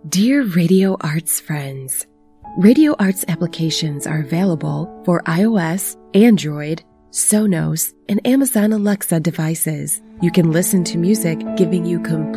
Dear Radio Arts friends, Radio Arts applications are available for iOS, Android, Sonos, and Amazon Alexa devices. You can listen to music giving you complete